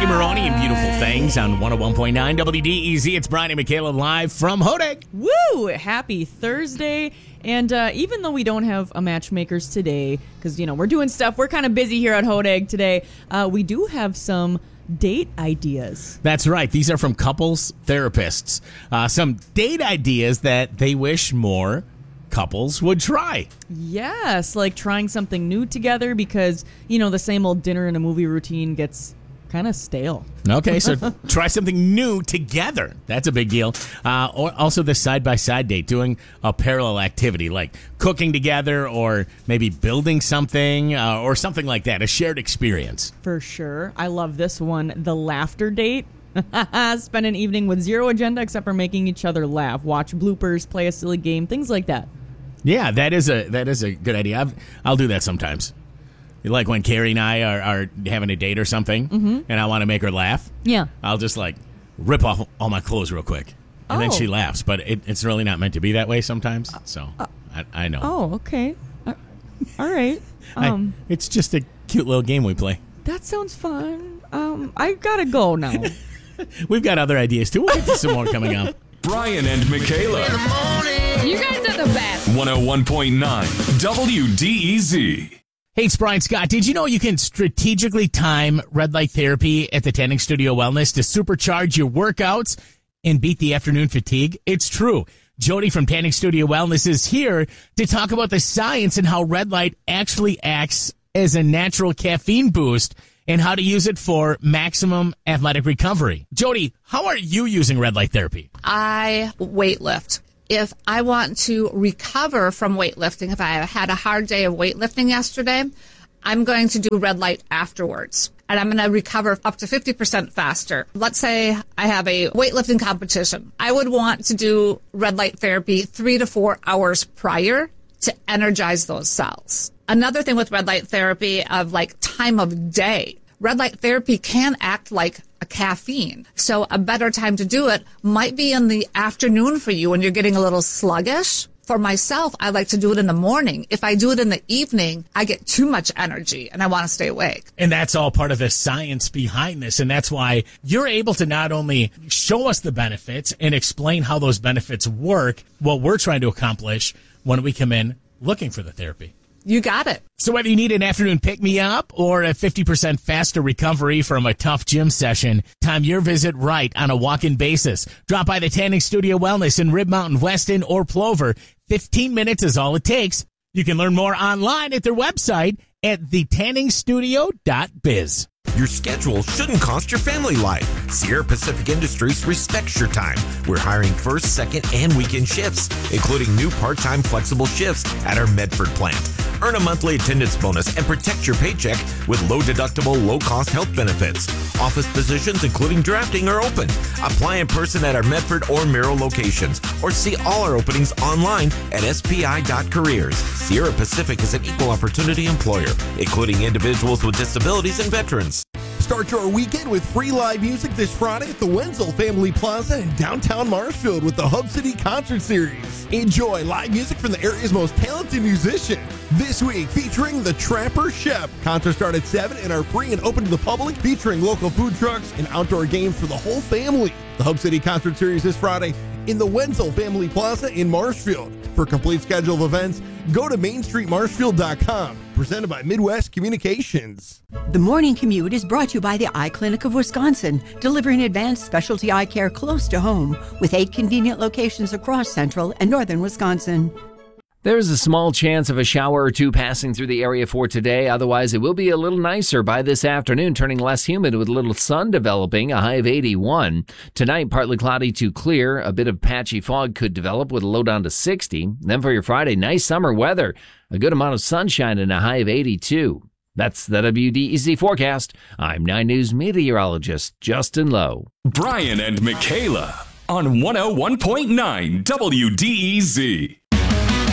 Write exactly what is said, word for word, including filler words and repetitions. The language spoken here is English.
Shaggy Maroney and Beautiful Things on one oh one point nine W D E Z. It's Brian and Michaela live from Hodag. Woo! Happy Thursday. And uh, even though we don't have a matchmakers today, because, you know, we're doing stuff, we're kind of busy here at Hodag today, uh, we do have some date ideas. That's right. These are from couples therapists. Uh, some date ideas that they wish more couples would try. Yes, like trying something new together because, you know, the same old dinner and a movie routine gets kind of stale. Okay, so try something new together. That's a big deal. Uh, or also the side-by-side date, doing a parallel activity like cooking together or maybe building something uh, or something like that, a shared experience. For sure. I love this one, the laughter date. Spend an evening with zero agenda except for making each other laugh. Watch bloopers, play a silly game, things like that. Yeah, that is a that is a good idea. I've, I'll do that sometimes. Like when Carrie and I are, are having a date or something, mm-hmm. and I want to make her laugh. Yeah. I'll just like rip off all my clothes real quick, and oh. then she laughs. But it, it's really not meant to be that way sometimes. So uh, I, I know. Oh, okay. Uh, all right. Um, I, it's just a cute little game we play. That sounds fun. Um, I gotta go now. We've got other ideas too. We'll get to some more coming up. Brian and Michaela. You guys are the best. one oh one point nine W D E Z. Hey, it's Brian Scott. Did you know you can strategically time red light therapy at the Tanning Studio Wellness to supercharge your workouts and beat the afternoon fatigue? It's true. Jody from Tanning Studio Wellness is here to talk about the science and how red light actually acts as a natural caffeine boost and how to use it for maximum athletic recovery. Jody, how are you using red light therapy? I weightlift. If I want to recover from weightlifting, if I had a hard day of weightlifting yesterday, I'm going to do red light afterwards. And I'm going to recover up to fifty percent faster. Let's say I have a weightlifting competition. I would want to do red light therapy three to four hours prior to energize those cells. Another thing with red light therapy of like time of day, red light therapy can act like a caffeine. So a better time to do it might be in the afternoon for you when you're getting a little sluggish. For myself, I like to do it in the morning. If I do it in the evening, I get too much energy and I want to stay awake. And that's all part of the science behind this. And that's why you're able to not only show us the benefits and explain how those benefits work, what we're trying to accomplish when we come in looking for the therapy. You got it. So whether you need an afternoon pick-me-up or a fifty percent faster recovery from a tough gym session, time your visit right on a walk-in basis. Drop by the Tanning Studio Wellness in Rib Mountain, Weston, or Plover. fifteen minutes is all it takes. You can learn more online at their website at the tanning studio dot biz. Your schedule shouldn't cost your family life. Sierra Pacific Industries respects your time. We're hiring first, second, and weekend shifts, including new part-time flexible shifts at our Medford plant. Earn a monthly attendance bonus and protect your paycheck with low-deductible, low-cost health benefits. Office positions, including drafting, are open. Apply in person at our Medford or Merrill locations, or see all our openings online at S P I dot careers. Sierra Pacific is an equal opportunity employer, including individuals with disabilities and veterans. Start your weekend with free live music this Friday at the Wenzel Family Plaza in downtown Marshfield with the Hub City Concert Series. Enjoy live music from the area's most talented musician. This week, featuring the Trapper Chef. Concerts start at seven and are free and open to the public, featuring local food trucks and outdoor games for the whole family. The Hub City Concert Series this Friday in the Wenzel Family Plaza in Marshfield. For a complete schedule of events, go to main street marshfield dot com. Presented by Midwest Communications. The Morning Commute is brought to you by the Eye Clinic of Wisconsin, delivering advanced specialty eye care close to home with eight convenient locations across central and northern Wisconsin. There's a small chance of a shower or two passing through the area for today. Otherwise, it will be a little nicer by this afternoon, turning less humid with a little sun developing, a high of eighty-one. Tonight, partly cloudy to clear. A bit of patchy fog could develop with a low down to sixty. Then for your Friday, nice summer weather. A good amount of sunshine and a high of eighty-two. That's the W D E Z forecast. I'm nine News meteorologist Justin Lowe. Brian and Michaela on one oh one point nine W D E Z.